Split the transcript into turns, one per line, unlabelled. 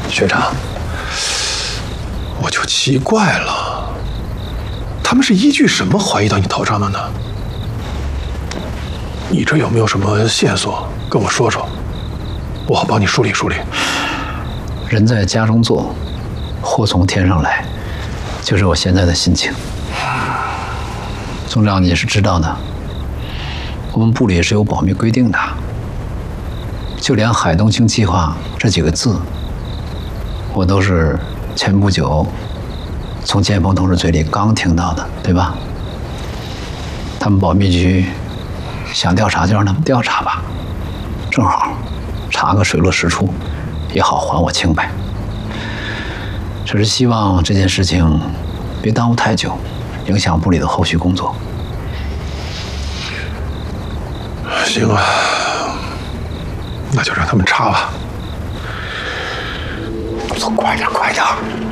学长，我就奇怪了，他们是依据什么怀疑到你头上的呢？你这有没有什么线索跟我说说，我好帮你梳理梳理。
人在家中坐，祸从天上来，就是我现在的心情。总长，你是知道的，我们部里是有保密规定的，就连海东青计划这几个字，我都是前不久从建峰同志嘴里刚听到的，对吧？他们保密局想调查就让他们调查吧，正好查个水落石出，也好还我清白。只是希望这件事情别耽误太久，影响部里的后续工作。
行啊，那就让他们查吧。快点，快点！